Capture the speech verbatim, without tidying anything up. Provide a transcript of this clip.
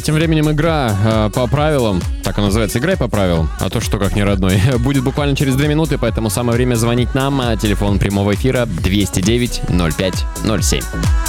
А тем временем игра э, по правилам, так она называется, играй по правилам, а то что как не родной, будет буквально через две минуты, поэтому самое время звонить нам. Телефон прямого эфира двести девять ноль пять ноль семь.